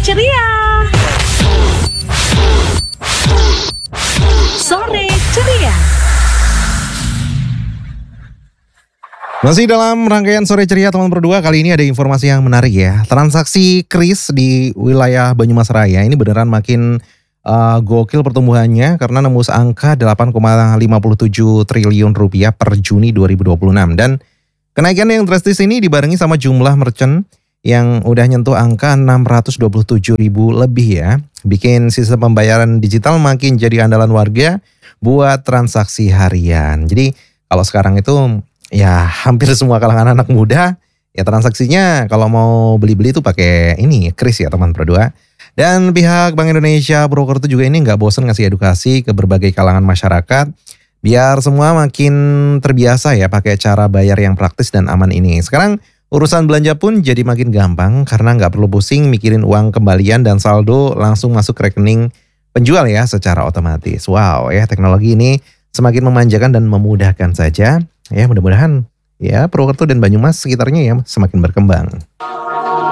ceria. Sore ceria. Masih dalam rangkaian Sore Ceria teman berdua, kali ini ada informasi yang menarik ya. Transaksi kris di wilayah Banyumas Raya ini beneran makin gokil pertumbuhannya karena nembus angka 8,57 triliun rupiah per Juni 2026. Dan kenaikan yang drastis ini dibarengi sama jumlah merchant yang udah nyentuh angka 627 ribu lebih ya. Bikin sistem pembayaran digital makin jadi andalan warga buat transaksi harian. Jadi kalau sekarang itu ya hampir semua kalangan anak muda ya transaksinya kalau mau beli-beli tuh pakai ini kris ya teman berdua. Dan pihak Bank Indonesia broker itu juga ini nggak bosan ngasih edukasi ke berbagai kalangan masyarakat biar semua makin terbiasa ya pakai cara bayar yang praktis dan aman ini. Sekarang urusan belanja pun jadi makin gampang karena nggak perlu pusing mikirin uang kembalian dan saldo langsung masuk ke rekening penjual ya secara otomatis. Wow ya, teknologi ini semakin memanjakan dan memudahkan saja. Ya mudah-mudahan ya Purwokerto dan Banyumas sekitarnya ya semakin berkembang.